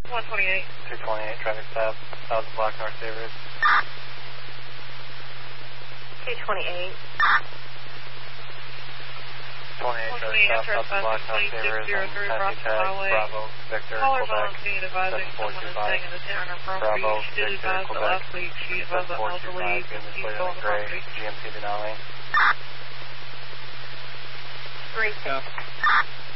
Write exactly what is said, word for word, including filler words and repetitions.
one twenty-eight. two twenty-eight, traffic stop, Thousand Block North Savers. two twenty-eight. twenty-eight, traffic stop, Thousand Block North Savers, and taxi tag, Bravo, Victor, Callers on Quebec, scene advising someone is staying in the town or property. Bravo, She did Victor, advise that Quebec, last week she advised that elderly deceased on the Gray, property. G M C Denali. Three. Yeah.